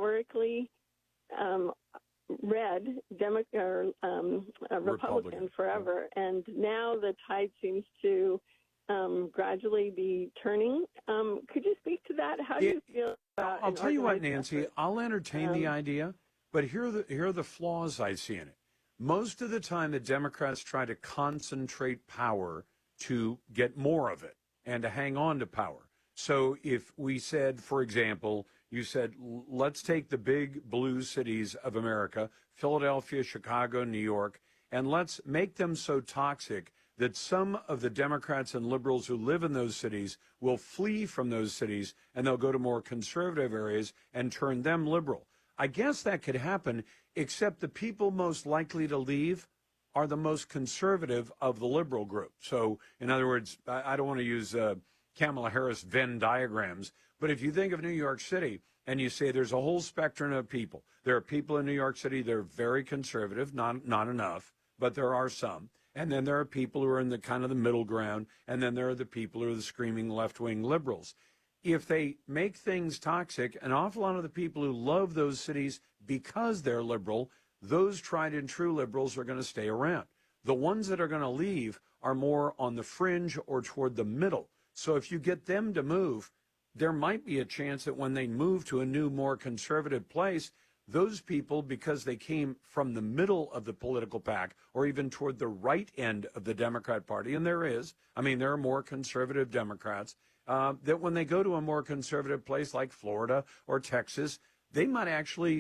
historically red Republican forever, and now the tide seems to gradually be turning. Could you speak to that? How do you feel about? I'll tell you what, Nancy. I'll entertain the idea, but here are the flaws I see in it. Most of the time, the Democrats try to concentrate power to get more of it and to hang on to power. So if we said, for example, you said, let's take the big blue cities of America, Philadelphia, Chicago, New York, and let's make them so toxic that some of the Democrats and liberals who live in those cities will flee from those cities and they'll go to more conservative areas and turn them liberal. I guess that could happen, except the people most likely to leave are the most conservative of the liberal group. So, in other words, I don't want to use Kamala Harris Venn diagrams, but if you think of New York City and you say there's a whole spectrum of people, there are people in New York City that are very conservative, not enough, but there are some. And then there are people who are in the kind of the middle ground, and then there are the people who are the screaming left-wing liberals. If they make things toxic, an awful lot of the people who love those cities because they're liberal, those tried and true liberals are going to stay around. The ones that are going to leave are more on the fringe or toward the middle. So if you get them to move, there might be a chance that when they move to a new, more conservative place, those people, because they came from the middle of the political pack or even toward the right end of the Democrat Party, and there are more conservative Democrats, that when they go to a more conservative place like Florida or Texas, they might actually,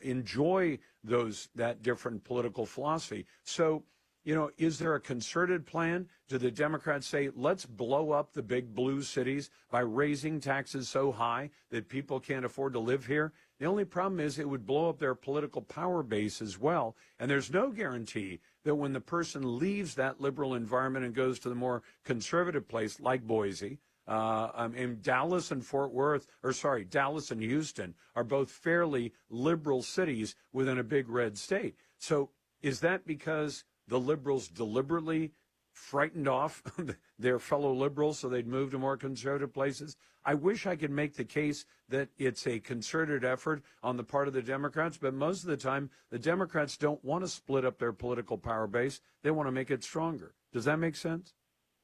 enjoy that different political philosophy. So, is there a concerted plan? Do the Democrats say, let's blow up the big blue cities by raising taxes so high that people can't afford to live here? The only problem is it would blow up their political power base as well. And there's no guarantee that when the person leaves that liberal environment and goes to the more conservative place like Boise, in Dallas and Dallas and Houston are both fairly liberal cities within a big red state. So is that because the liberals deliberately frightened off their fellow liberals so they'd move to more conservative places? I wish I could make the case that it's a concerted effort on the part of the Democrats, but most of the time the Democrats don't want to split up their political power base. They want to make it stronger. Does that make sense?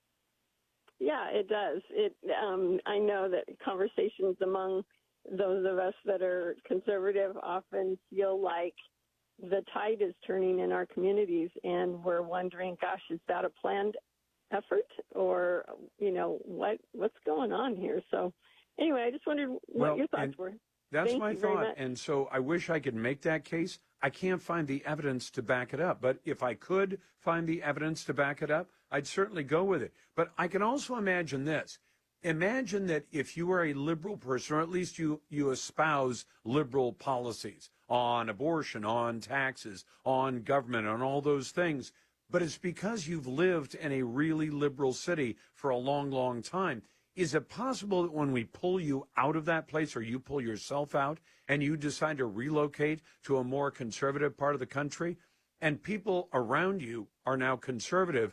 Yeah, it does. I know that conversations among those of us that are conservative often feel like the tide is turning in our communities, and we're wondering, gosh, is that a planned effort, or what's going on here? So, anyway, I just wondered what your thoughts were. That's my thought, and so I wish I could make that case. I can't find the evidence to back it up, but if I could find the evidence to back it up, I'd certainly go with it. But I can also imagine this. Imagine that if you are a liberal person, or at least you espouse liberal policies on abortion, on taxes, on government, on all those things, but it's because you've lived in a really liberal city for a long, long time. Is it possible that when we pull you out of that place, or you pull yourself out and you decide to relocate to a more conservative part of the country, and people around you are now conservative,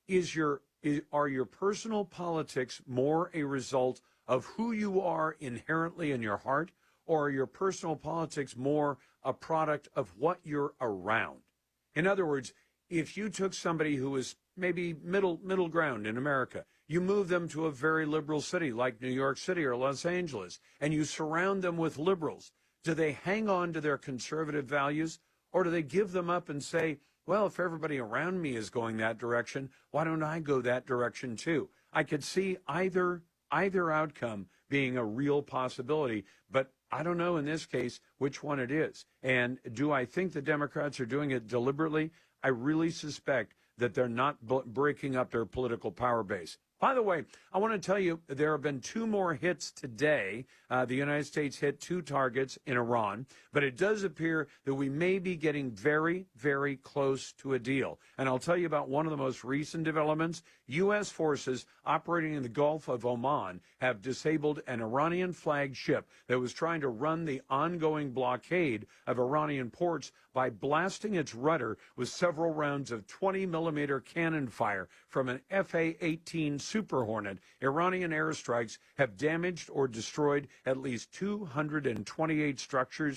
are your personal politics more a result of who you are inherently in your heart, or are your personal politics more a product of what you're around? In other words, if you took somebody who was maybe middle ground in America, you move them to a very liberal city like New York City or Los Angeles, and you surround them with liberals, do they hang on to their conservative values, or do they give them up and say, well, if everybody around me is going that direction, why don't I go that direction too? I could see either outcome being a real possibility, but I don't know in this case which one it is. And do I think the Democrats are doing it deliberately? I really suspect that they're not breaking up their political power base. By the way, I want to tell you there have been 2 more hits today. The United States hit 2 targets in Iran, but it does appear that we may be getting very, very close to a deal. And I'll tell you about one of the most recent developments. U.S. forces operating in the Gulf of Oman have disabled an Iranian-flagged ship that was trying to run the ongoing blockade of Iranian ports by blasting its rudder with several rounds of 20-millimeter cannon fire from an F/A-18 Super Hornet. Iranian airstrikes have damaged or destroyed at least 228 structures